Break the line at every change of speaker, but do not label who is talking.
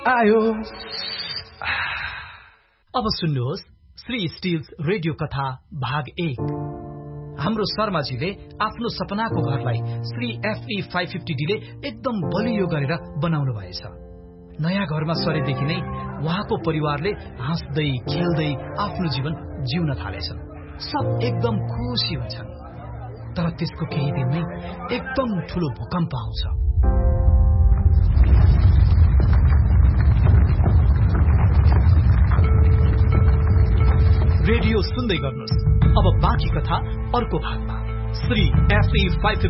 आयो।
अब सुन्नुहोस् श्री स्टिल्स रेडियो कथा भाग 1। हाम्रो शर्माजीले आफ्नो सपनाको घरलाई श्री FE 550Dले एकदम बलियो गरेर बनाउनु भएछ। नयाँ घरमा सरेदेखि नै उहाँको परिवारले हाँस्दै खेल्दै आफ्नो जीवन जिउन थालेछन्। सब एकदम खुसी हुन्छन्। तर त्यसको केही दिन नै एकदम ठूलो भूकम्प आउँछ। रेडियो सुन्दै गर्नुहोस्। अब बाँकी कथा अर्को भागमा। श्री FE 550